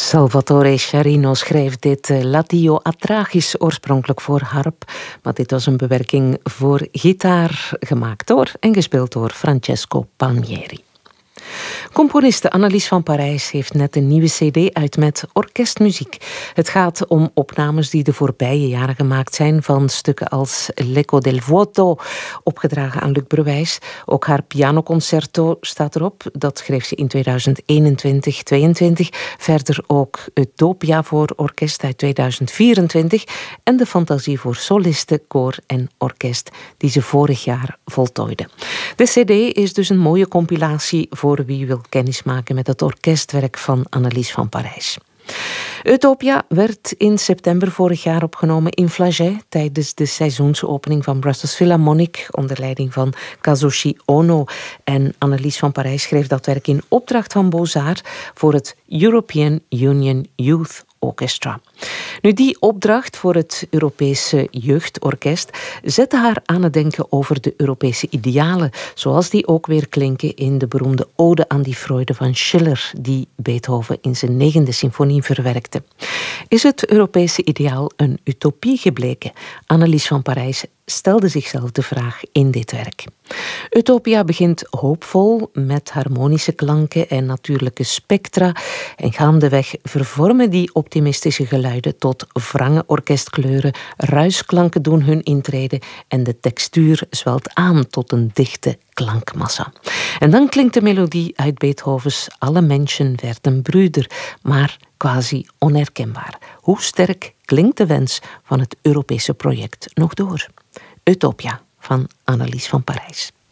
Salvatore Sciarrino schreef dit L'Addio a Trachis oorspronkelijk voor harp, maar dit was een bewerking voor gitaar, gemaakt door en gespeeld door Francesco Palmieri. Componiste Annelies van Parijs heeft net een nieuwe cd uit met orkestmuziek. Het gaat om opnames die de voorbije jaren gemaakt zijn van stukken als L'Eco del Vuoto, opgedragen aan Luc Brewijs. Ook haar pianoconcerto staat erop. Dat schreef ze in 2021-22. Verder ook Utopia voor orkest uit 2024 en de Fantasie voor solisten, koor en orkest die ze vorig jaar voltooide. De cd is dus een mooie compilatie voor wie wil kennismaken met het orkestwerk van Annelies van Parijs. Utopia werd in september vorig jaar opgenomen in Flagey tijdens de seizoensopening van Brussels Philharmonic onder leiding van Kazushi Ono. En Annelies van Parijs schreef dat werk in opdracht van Beaux-Arts voor het European Union Youth Orchestra. Nu, die opdracht voor het Europese jeugdorkest zette haar aan het denken over de Europese idealen, zoals die ook weer klinken in de beroemde Ode aan die Freude van Schiller, die Beethoven in zijn 9e symfonie verwerkte. Is het Europese ideaal een utopie gebleken? Annelies van Parijs stelde zichzelf de vraag in dit werk. Utopia begint hoopvol met harmonische klanken en natuurlijke spectra en gaandeweg vervormen die optimistische geluiden tot wrange orkestkleuren, ruisklanken doen hun intrede en de textuur zwelt aan tot een dichte klankmassa. En dan klinkt de melodie uit Beethovens Alle Menschen werden Brüder, maar quasi onherkenbaar. Hoe sterk klinkt de wens van het Europese project nog door? Utopia van Annelies van Parijs.